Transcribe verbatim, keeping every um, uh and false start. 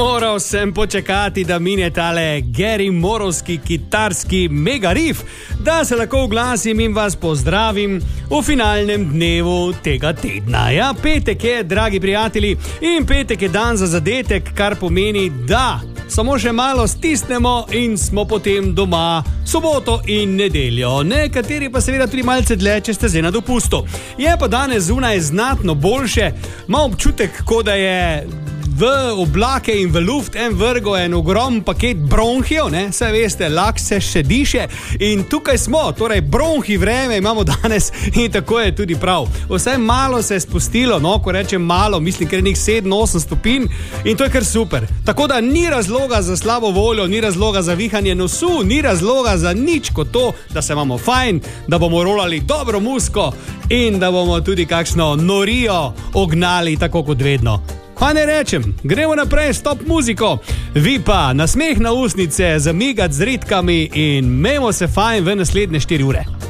Moral sem počakati, da mine tale Gary Moorovski kitarski mega riff, da se lahko oglasim in vas pozdravim v finalnem dnevu tega tedna. Ja, petek je, dragi prijatelji, in petek je dan za zadetek, kar pomeni, da samo še malo stisnemo in smo potem doma soboto in nedeljo. Nekateri pa seveda tudi malce dlje, če ste zdaj na dopustu. Je pa danes zunaj znatno boljše, ima občutek, kot da je v oblake in v luft en vrgo en ogrom paket bronhijev, ne, saj veste, lak se še diše in tukaj smo, torej bronhi vreme imamo danes in tako je tudi prav. Vsaj malo se je spustilo, no, ko rečem malo, mislim, ker je nek sedem osem stopinj in to je kar super. Tako da ni razloga za slabo voljo, ni razloga za vihanje nosu, ni razloga za nič kot to, da se imamo fajn, da bomo rolali dobro musko in da bomo tudi kakšno norijo ognali tako kot vedno. Pa ne rečem, gremo naprej, stop muziko, vi pa nasmeh na usnice, zamigati z ritkami in imejmo se fajn v naslednje štiri ure.